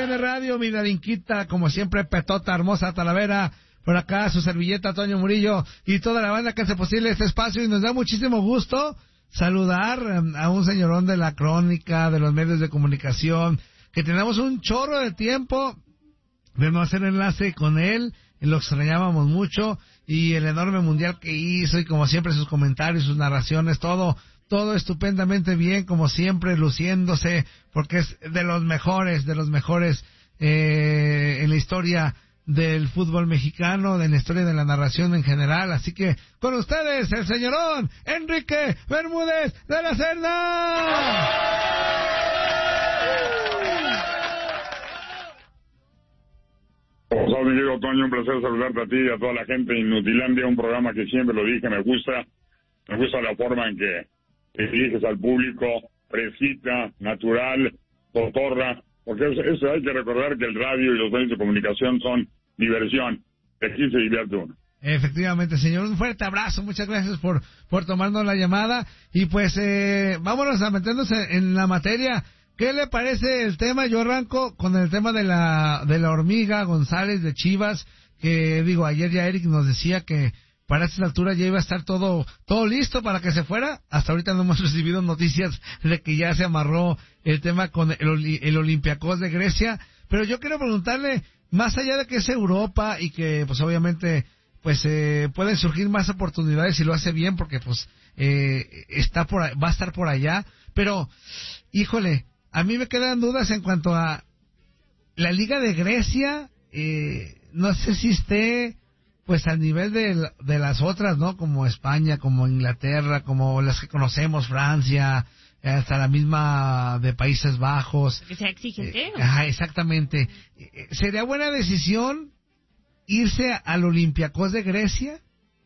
TUDN Radio, mi Darinquita, como siempre, Petota, hermosa Talavera, por acá su servilleta Toño Murillo y toda la banda que hace posible este espacio, y nos da muchísimo gusto saludar a un señorón de la crónica, de los medios de comunicación, que tenemos un chorro de tiempo de no hacer enlace con él, y lo extrañábamos mucho, y el enorme mundial que hizo, y como siempre sus comentarios, sus narraciones, todo estupendamente bien, como siempre, luciéndose, porque es de los mejores en la historia del fútbol mexicano, de la historia de la narración en general. Así que con ustedes el señorón Enrique Bermúdez de la Serna. Hola, mi querido Toño, un placer saludarte a ti y a toda la gente de Inutilandia, un programa que siempre lo dije, me gusta la forma en que diriges al público, fresquita, natural, cotorra, porque eso hay que recordar que el radio y los medios de comunicación son diversión, de aquí se divierte uno. Efectivamente, señor, un fuerte abrazo, muchas gracias por tomarnos la llamada, y pues vámonos a meternos en la materia. ¿Qué le parece el tema? Yo arranco con el tema de la hormiga González de Chivas, que digo, ayer ya Eric nos decía que para esta altura ya iba a estar todo listo para que se fuera. Hasta ahorita no hemos recibido noticias de que ya se amarró el tema con el Olympiacos de Grecia. Pero yo quiero preguntarle, más allá de que es Europa y que pues obviamente pues pueden surgir más oportunidades si lo hace bien, porque pues va a estar por allá, pero híjole, a mí me quedan dudas en cuanto a la Liga de Grecia. No sé si esté pues al nivel de las otras, ¿no? Como España, como Inglaterra, como las que conocemos, Francia, hasta la misma de Países Bajos. Que sea exigente. Exactamente. ¿Sería buena decisión irse al Olympiacos de Grecia?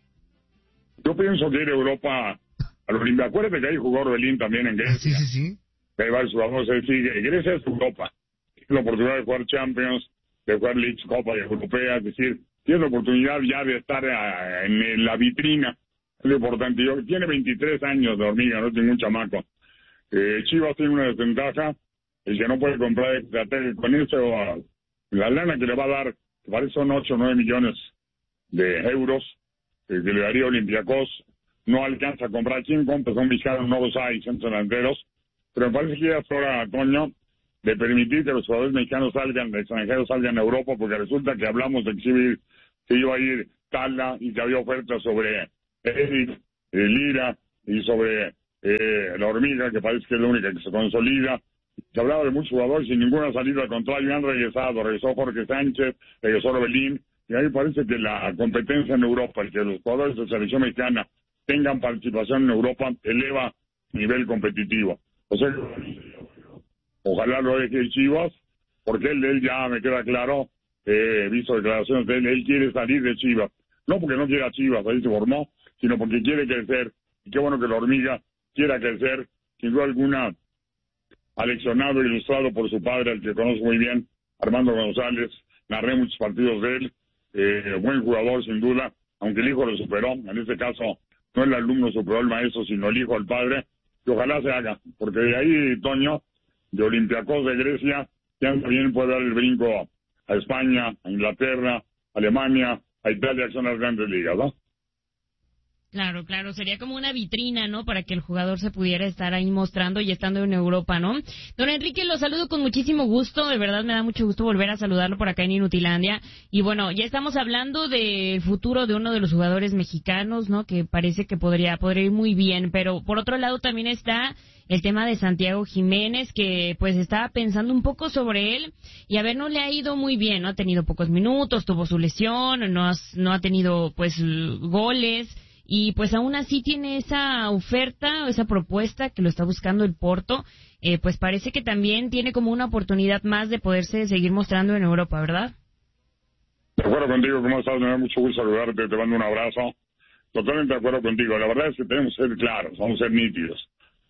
Yo pienso que ir a Europa al Olimpia. Acuérdate que ahí jugó Orbelín también en Grecia. Sí. Ahí va el jugador, Grecia es Europa. Tiene la oportunidad de jugar Champions, de jugar Leagues, Copa Europea, es decir, tiene la oportunidad ya de estar en la vitrina. Es lo importante. Tiene 23 años de hormiga, no tiene un chamaco. Chivas tiene una desventaja, el que no puede comprar con eso, la lana que le va a dar, que parece son 8 o 9 millones de euros, que le daría Olympiacos, no alcanza a comprar. ¿Quién compra? Son Vizcarra, nuevos hay, centros delanteros. Pero me parece que ya es hora, Toño, de permitir que los jugadores mexicanos salgan, extranjeros salgan a Europa, porque resulta que hablamos de que se iba a ir Tala y que había ofertas sobre Eric, Lira y sobre la hormiga, que parece que es la única que se consolida. Se hablaba de muchos jugadores sin ninguna salida, al contrario, han regresado. Regresó Jorge Sánchez, regresó Orbelín, y ahí parece que la competencia en Europa, el que los jugadores de selección mexicana tengan participación en Europa, eleva nivel competitivo. O sea, ojalá lo deje Chivas, porque él ya me queda claro, visto declaraciones de él quiere salir de Chivas. No porque no quiera Chivas, ahí se formó, sino porque quiere crecer. Y qué bueno que la hormiga quiera crecer, sin duda alguna, aleccionado e ilustrado por su padre, al que conozco muy bien, Armando González. Narré muchos partidos de él, buen jugador sin duda, aunque el hijo lo superó. En este caso, no el alumno superó al maestro, sino el hijo al padre, y ojalá se haga, porque de ahí, Toño, de Olympiacos de Grecia, ya también puede dar el brinco a España, a Inglaterra, a Alemania, a Italia, que son las grandes ligas, ¿no? Claro, sería como una vitrina, ¿no? Para que el jugador se pudiera estar ahí mostrando y estando en Europa, ¿no? Don Enrique, lo saludo con muchísimo gusto, de verdad me da mucho gusto volver a saludarlo por acá en Inutilandia. Y bueno, ya estamos hablando del futuro de uno de los jugadores mexicanos, ¿no? Que parece que podría ir muy bien, pero por otro llado también está el tema de Santiago Jiménez, que pues estaba pensando un poco sobre él, y a ver, no le ha ido muy bien, ¿no? Ha tenido pocos minutos, tuvo su lesión, no ha tenido pues goles. Y pues aún así tiene esa oferta, esa propuesta que lo está buscando el Porto, pues parece que también tiene como una oportunidad más de poderse seguir mostrando en Europa, ¿verdad? De acuerdo contigo, ¿cómo estás? Me da mucho gusto saludarte, te mando un abrazo. Totalmente de acuerdo contigo, la verdad es que tenemos que ser claros, vamos a ser nítidos.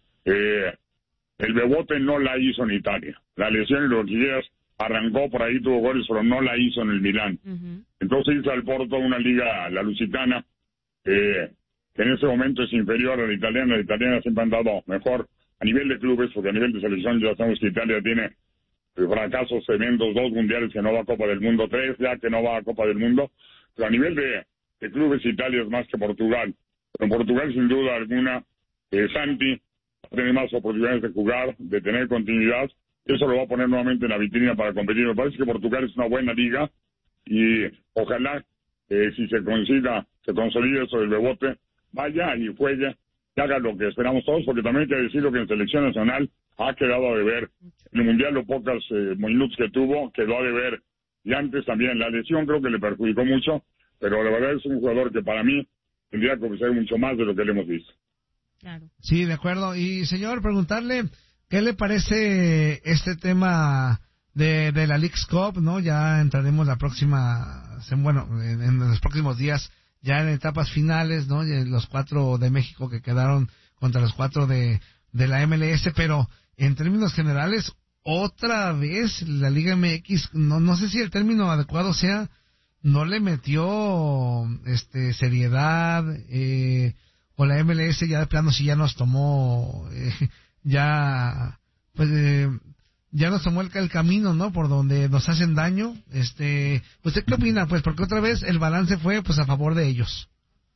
El Bebote no la hizo en Italia, la lesión y lo que quieras, arrancó por ahí, tuvo goles, pero no la hizo en el Milán. Entonces hizo al Porto una liga, la Lusitana, que en ese momento es inferior a la italiana siempre han dado mejor a nivel de clubes, porque a nivel de selección ya sabemos que Italia tiene fracasos tremendos, 2 mundiales que no va a Copa del Mundo, 3 ya que no va a Copa del Mundo, pero a nivel de clubes Italia es más que Portugal. Pero en Portugal sin duda alguna Santi va a tener más oportunidades de jugar, de tener continuidad, y eso lo va a poner nuevamente en la vitrina para competir. Me parece que Portugal es una buena liga y ojalá si se consolide eso del Bebote, vaya y juegue y haga lo que esperamos todos, porque también hay que decirlo que en selección nacional ha quedado a deber. En el Mundial los pocos minutos que tuvo quedó a deber, y antes también la lesión creo que le perjudicó mucho, pero la verdad es un jugador que para mí tendría que ofrecer mucho más de lo que le hemos visto. Claro. Sí, de acuerdo. Y señor, preguntarle, ¿qué le parece este tema de la Leagues Cup, ¿no? Ya entraremos la próxima, en los próximos días, ya en etapas finales, ¿no? Los 4 de México que quedaron contra los 4 de la MLS, pero en términos generales, otra vez la Liga MX, no sé si el término adecuado sea, no le metió seriedad, o la MLS ya de plano sí ya nos tomó, ya nos tomó el camino, ¿no? Por donde nos hacen daño. ¿Usted qué opina? Pues porque otra vez el balance fue pues a favor de ellos.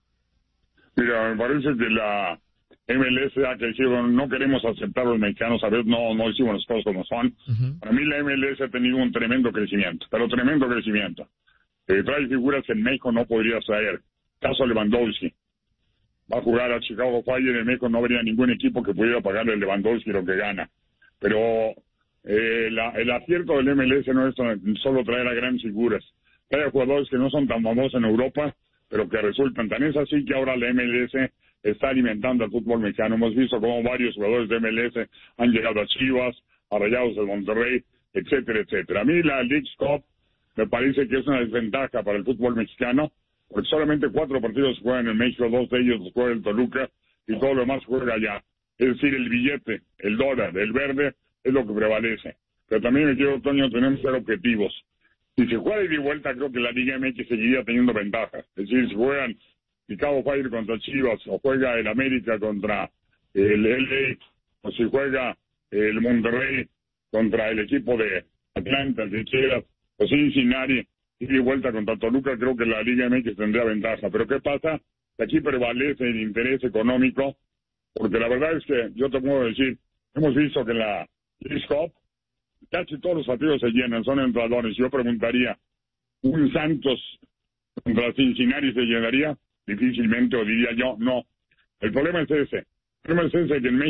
Mira, me parece que la MLS que hicieron, no queremos aceptar a los mexicanos, a veces no hicimos las cosas como son. Uh-huh. Para mí la MLS ha tenido un tremendo crecimiento, pero tremendo crecimiento. Trae figuras que en México no podría traer. Caso Lewandowski. Va a jugar a Chicago Fire, en México no habría ningún equipo que pudiera pagarle a Lewandowski lo que gana. Pero el acierto del MLS no es solo traer a grandes figuras. Trae a jugadores que no son tan famosos en Europa, pero que resultan. Tan es así que ahora la MLS está alimentando al fútbol mexicano. Hemos visto cómo varios jugadores de MLS han llegado a Chivas, a Rayados del Monterrey, etcétera, etcétera. A mí la Leagues Cup me parece que es una desventaja para el fútbol mexicano, porque solamente 4 partidos se juegan en México, 2 de ellos los juega el Toluca y todo lo demás juega allá. Es decir, el billete, el dólar, el verde es lo que prevalece. Pero también, me quiero, Toño, tenemos que ser objetivos. Si se juega ida y vuelta, creo que la Liga MX seguiría teniendo ventajas. Es decir, si juegan Chicago Fire contra Chivas, o juega el América contra el LA, o si juega el Monterrey contra el equipo de Atlanta, el Ficheras, o Cincinnati, ida y vuelta contra Toluca, creo que la Liga MX tendría ventaja. Pero ¿qué pasa? Aquí prevalece el interés económico, porque la verdad es que yo te puedo decir, hemos visto que la Leagues Cup casi todos los partidos se llenan, son entradores. Yo preguntaría, ¿un Santos contra Cincinnati se llenaría? Difícilmente, o diría yo, no. El problema es ese. El problema es ese, que en México